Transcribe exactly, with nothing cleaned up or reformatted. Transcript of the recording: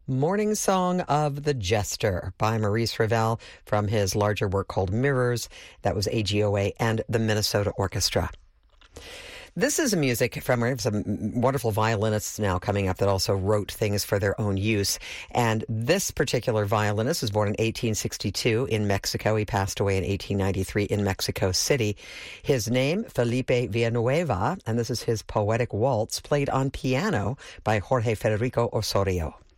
Morning Song of the Jester by Maurice Ravel from his larger work called Mirrors. That was A G O A and the Minnesota Orchestra. This is music from some wonderful violinists now coming up that also wrote things for their own use. And this particular violinist was born in eighteen sixty-two in Mexico. He passed away in eighteen ninety-three in Mexico City. His name, Felipe Villanueva, and this is his Poetic Waltz, played on piano by Jorge Federico Osorio.